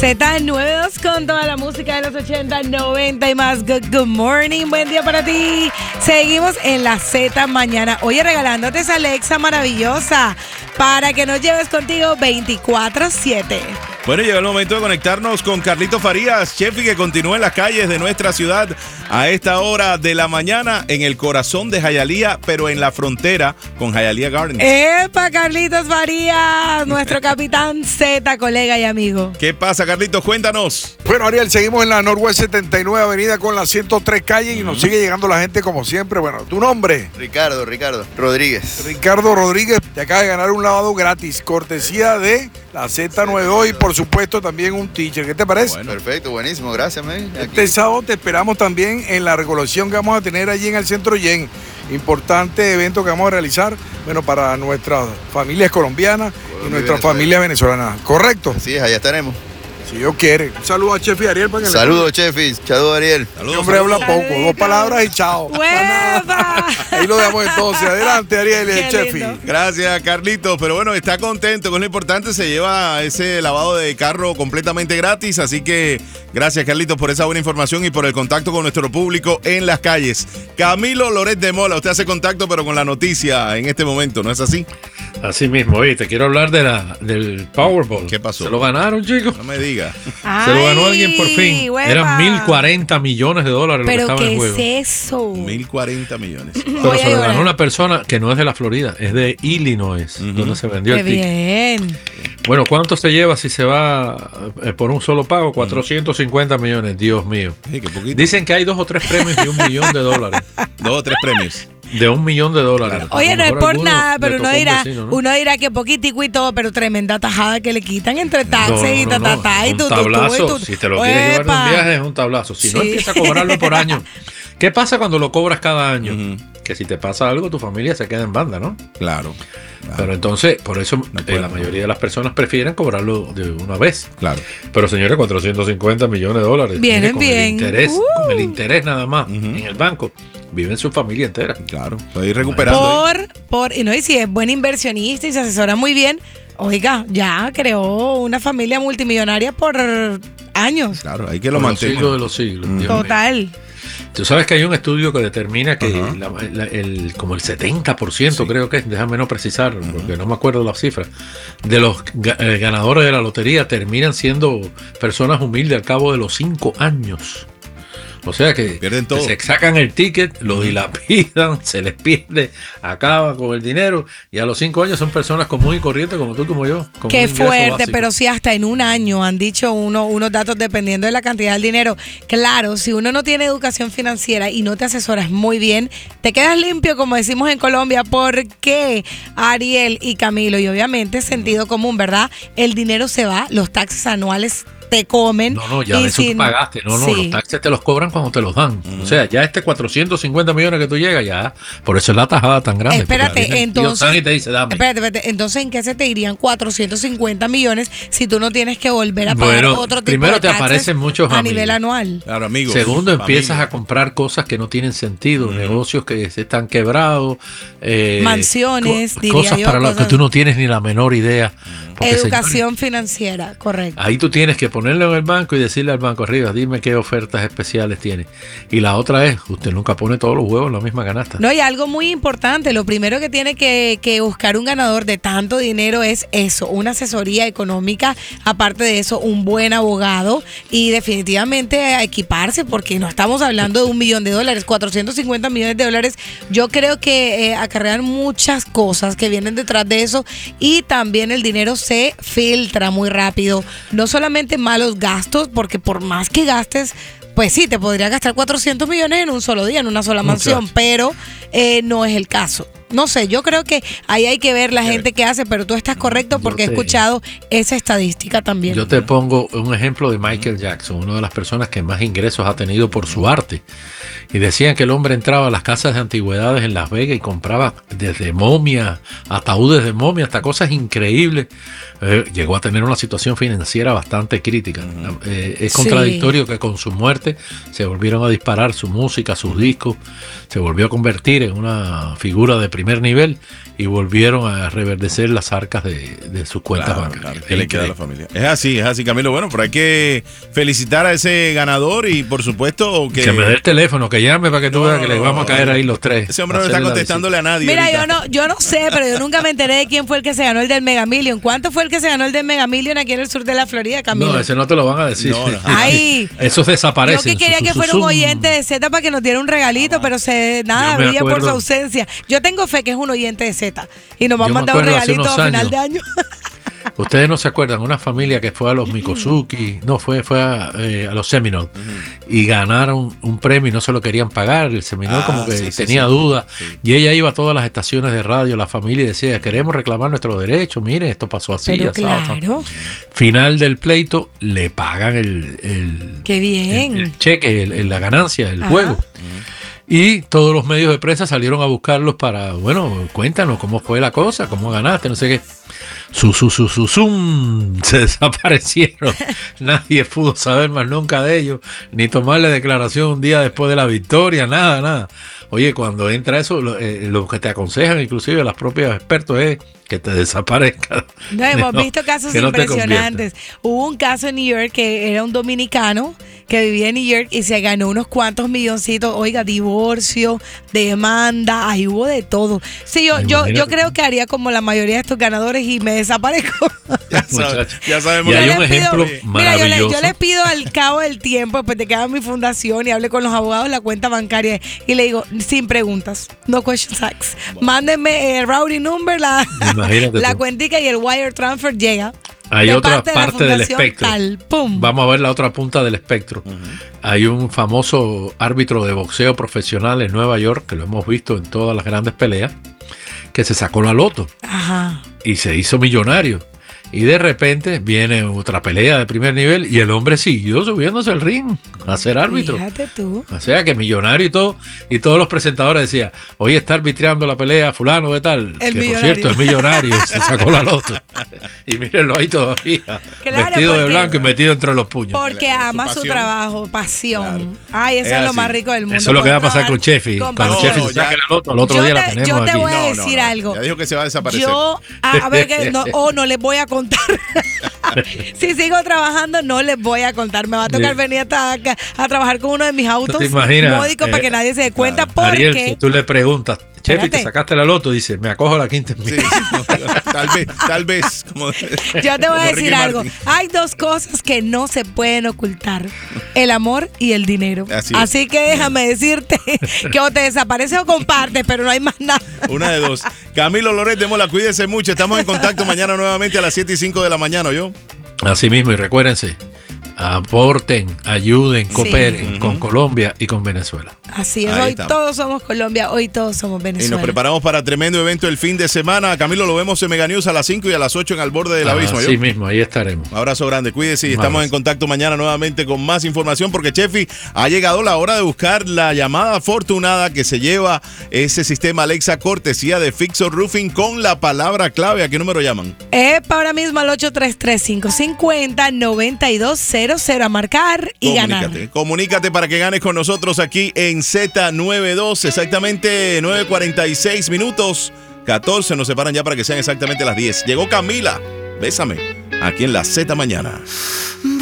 Z92 con toda la música de los 80, 90 y más. Good morning, buen día para ti. Seguimos en la Z mañana. Oye, regalándote esa Alexa maravillosa para que nos lleves contigo 24/7. Bueno, llegó el momento de conectarnos con Carlito Farías, chef, y que continúa en las calles de nuestra ciudad a esta hora de la mañana en el corazón de Hialeah, pero en la frontera con Hialeah Gardens. ¡Epa, Carlitos Farías! Nuestro capitán Z, colega y amigo. ¿Qué pasa, Carlitos? Cuéntanos. Bueno, Ariel, seguimos en la Northwest 79 Avenida con las 103 calles y nos sigue llegando la gente como siempre. Bueno, ¿tu nombre? Ricardo Rodríguez. Ricardo Rodríguez, te acaba de ganar un lavado gratis, cortesía de la Z92 y por supuesto también un teacher. ¿Qué te parece? Bueno, perfecto, buenísimo, gracias, man. Este sábado te esperamos también en la recolección que vamos a tener allí en el Centro Yen. Importante evento que vamos a realizar, bueno, para nuestras familias colombianas y nuestras familias venezolanas. ¿Correcto? Así es, allá estaremos. Si Dios quiere. Un saludo a Chef y Ariel. Para que Saludos, Chefis. Saludos, Ariel. El hombre habla poco, 2 palabras y chao. Ahí lo dejamos entonces. Adelante, Ariel y el Chef. Gracias, Carlitos. Pero bueno, está contento, que es lo importante. Se lleva ese lavado de carro completamente gratis. Así que gracias, Carlitos, por esa buena información y por el contacto con nuestro público en las calles. Camilo Loret de Mola, usted hace contacto, pero con la noticia en este momento, ¿no es así? Así mismo. Oye, te quiero hablar del Powerball. ¿Qué pasó? Se lo ganaron, chicos. No me diga. Ay, se lo ganó alguien por fin. Hueva. Eran 1.040 millones de dólares lo que ¿Pero estaba en juego. qué es eso? 1.040 millones. Pero se lo ganó una persona que no es de la Florida, es de Illinois, donde se vendió Qué el ticket. bien. Bueno, ¿cuánto se lleva si se va por un solo pago? 450 millones, Dios mío. Sí, qué poquito. Dicen que hay 2 o 3 premios de $1 millón. 2 o 3 premios. De $1 millón. Claro. Oye, no es por nada, pero uno dirá, vecino, ¿no? uno dirá que poquitico y todo, pero tremenda tajada que le quitan entre taxes y No, tatatá y un tu. tablazo. Si te lo quieres llevar de un viaje es un tablazo. Si no Sí. empieza a cobrarlo por año. ¿Qué pasa cuando lo cobras cada año? Que si te pasa algo, tu familia se queda en banda, ¿no? Claro. Pero entonces, por eso puede, la mayoría de las personas prefieren cobrarlo de una vez. Claro. Pero señores, 450 millones de dólares. Vienen con bien. El interés, con el interés nada más en el banco. Viven su familia entera. Claro. Puede ir recuperando. Y si es buen inversionista y se asesora muy bien, oiga, ya creó una familia multimillonaria por años. Claro, hay que lo Por los mantenga. siglos de los siglos. Dios mío. Total. Tú sabes que hay un estudio que determina que como el 70%, creo que es, déjame no precisar, porque no me acuerdo la cifra, de los ganadores de la lotería terminan siendo personas humildes al cabo de los 5 años. O sea que pierden todo. Se sacan el ticket, lo dilapidan, se les pierde, acaban con el dinero y a los 5 años son personas comunes y corrientes como tú, como yo. Con Qué un ingreso fuerte, básico. pero sí hasta en un año han dicho unos datos dependiendo de la cantidad del dinero. Claro, si uno no tiene educación financiera y no te asesoras muy bien, te quedas limpio, como decimos en Colombia. ¿Por qué, Ariel y Camilo? Y obviamente sentido común, ¿verdad? El dinero se va, los taxes anuales te comen. No, ya de eso tú pagaste. No, Sí. los taxes te los cobran cuando te los dan. O sea, ya 450 millones que tú llegas, ya. Por eso es la tajada tan grande. Espérate, entonces. Y te dice, dame. Espérate, entonces, ¿en qué se te irían 450 millones si tú no tienes que volver a pagar otro tipo primero de te taxes aparecen muchos a amigos. nivel anual? Claro, amigos. Segundo, empiezas familia. a comprar cosas que no tienen sentido, negocios que se están quebrados, Mansiones, diría cosas yo, para las que cosas- tú no tienes ni la menor idea. Porque, Educación financiera, correcto. ahí tú tienes que ponerlo en el banco y decirle al banco arriba, dime qué ofertas especiales tiene. Y la otra es, usted nunca pone todos los huevos en la misma canasta. No, y algo muy importante, lo primero que tiene que buscar un ganador de tanto dinero es eso, una asesoría económica, aparte de eso, un buen abogado y definitivamente a equiparse, porque no estamos hablando de $1 millón, 450 millones de dólares. Yo creo que acarrean muchas cosas que vienen detrás de eso y también el dinero se filtra muy rápido. No solamente malos gastos, porque por más que gastes, pues sí, te podría gastar 400 millones en un solo día, en una sola mansión, pero no es el caso. No sé, yo creo que ahí hay que ver la gente que hace, pero tú estás correcto porque he escuchado esa estadística también. Yo te pongo un ejemplo de Michael Jackson, una de las personas que más ingresos ha tenido por su arte. Y decían que el hombre entraba a las casas de antigüedades en Las Vegas y compraba desde momias, ataúdes de momia, hasta cosas increíbles. Llegó a tener una situación financiera bastante crítica. Es contradictorio que con su muerte se volvieron a disparar su música, sus discos, se volvió a convertir en una figura de primera primer nivel y volvieron a reverdecer las arcas de sus cuentas bancarias. Claro, que le queda a la familia. Es así, Camilo. Bueno, pero hay que felicitar a ese ganador y por supuesto que me dé el teléfono, que llame para que tú veas que le vamos a caer ahí los tres. Ese hombre no está contestándole a nadie. Mira, ahorita. yo no sé, pero yo nunca me enteré de quién fue el que se ganó el del Mega Million. ¿Cuánto fue el que se ganó el del Mega Million aquí en el sur de la Florida, Camilo? No, ese no te lo van a decir. No. Ay, esos desaparecen. yo que quería que fuera un oyente de Z para que nos diera un regalito, pero nada, brilla por su ausencia. Yo tengo fe que es un oyente de Z y nos va a mandar un regalito a final de año. Ustedes no se acuerdan, una familia que fue a los Mikosuki, no, fue a los Seminole, y ganaron un premio y no se lo querían pagar. El Seminole como que tenía dudas, y ella iba a todas las estaciones de radio, la familia, y decía, queremos reclamar nuestros derechos, miren, esto pasó así. Pero claro. Final del pleito, le pagan el Qué bien. el cheque, la ganancia, el juego. Y todos los medios de prensa salieron a buscarlos para, bueno, cuéntanos cómo fue la cosa, cómo ganaste, no sé qué. Se desaparecieron. Nadie pudo saber más nunca de ellos, ni tomarle declaración un día después de la victoria, nada. Oye, cuando entra eso, lo que te aconsejan, inclusive los propios expertos, es que te desaparezca. No, hemos visto casos impresionantes. Hubo un caso en New York que era un dominicano que vivía en New York y se ganó unos cuantos milloncitos. Oiga, divorcio, demanda, ahí hubo de todo. Sí, yo creo que haría como la mayoría de estos ganadores y me desaparezco. Ya sabemos. Y hay un ejemplo maravilloso. Mira, yo les pido al cabo del tiempo, después de que haga mi fundación y hable con los abogados, la cuenta bancaria, y le digo, sin preguntas, no questions asked. Mándenme el routing number, la cuentica y el wire transfer llega. Hay otra parte del espectro. ¡Pum! Vamos a ver la otra punta del espectro. Hay un famoso árbitro de boxeo profesional en Nueva York, que lo hemos visto en todas las grandes peleas, que se sacó la loto. Ajá. Y se hizo millonario. Y de repente viene otra pelea de primer nivel y el hombre siguió subiéndose al ring a ser árbitro. Fíjate tú. O sea que millonario y todo. Y todos los presentadores decían, hoy está arbitreando la pelea fulano de tal. El que millonario. por cierto es millonario, se sacó la loto. Y mírenlo ahí todavía. Claro, vestido de porque- blanco y metido entre los puños. Porque ama su trabajo, pasión. Ay, eso Es es lo así. más rico del mundo. Eso es lo que va a pasar con Poder Chefi. trabajar Cuando con Chefi pasión. se saque la loto, al otro día la tenemos yo te aquí. voy a decir algo. Ya dijo que se va a desaparecer. Yo, a ver, que no les voy a contar. Si sigo trabajando, no les voy a contar. Me va a tocar Sí. venir a trabajar con uno de mis autos ¿Te imaginas? módicos para que nadie se dé cuenta. Ariel, si Porque tú le preguntas, Chefi, ¿te Espérate. sacaste la loto? Dice, me acojo a la quinta en Sí, mí. tal vez. Como, yo te voy a como decir Ricky algo. Martin. Hay dos cosas que no se pueden ocultar: el amor y el dinero. Así es. Que déjame decirte que o te desapareces o compartes, pero no hay más nada. Una de dos. Camilo Loret, Mola, cuídese mucho. Estamos en contacto mañana nuevamente a las 7:05 de la mañana, ¿yo? Así mismo, y recuérdense, aporten, ayuden, cooperen con Colombia y con Venezuela. Así es, Ahí hoy estamos. todos somos Colombia, hoy todos somos Y Venezuela. nos preparamos para tremendo evento el fin de semana. Camilo, lo vemos en Mega News a las 5 y a las 8 en Al Borde del Abismo. ¿yo? Así mismo, ahí estaremos. Un abrazo grande, cuídese y Un estamos abrazo. en contacto mañana nuevamente con más información porque Chefi, ha llegado la hora de buscar la llamada afortunada que se lleva ese sistema Alexa cortesía de Fixo Roofing con la palabra clave. ¿A qué número llaman? Ahora mismo al 833-550-9200 a marcar y ganar. Comunícate para que ganes con nosotros aquí en Z92, exactamente 9:46 minutos, 14 nos separan ya para que sean exactamente las 10. Llegó Camila, bésame, aquí en la Z Mañana.